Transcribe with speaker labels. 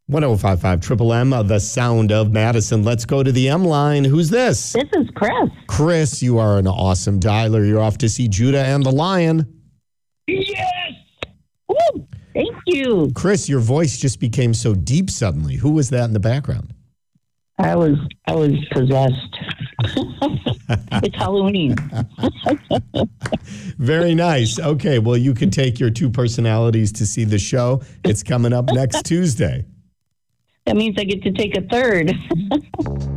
Speaker 1: 1055 Triple M, the sound of Madison. Let's go to the M line. Who's this?
Speaker 2: This is Chris.
Speaker 1: Chris, you are an awesome dialer. You're off to see Judah and the Lion.
Speaker 2: Yes! Woo! Thank you.
Speaker 1: Chris, your voice just became so deep suddenly. Who was that in the background?
Speaker 2: I was possessed. It's Halloween.
Speaker 1: Very nice. Okay, well, you can take your two personalities to see the show. It's coming up next Tuesday.
Speaker 2: That means I get to take a third.